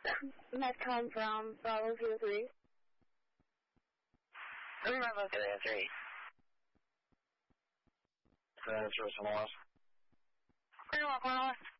Metcom from Bravo 03. Bravo 303. Transfer someone else. Bravo,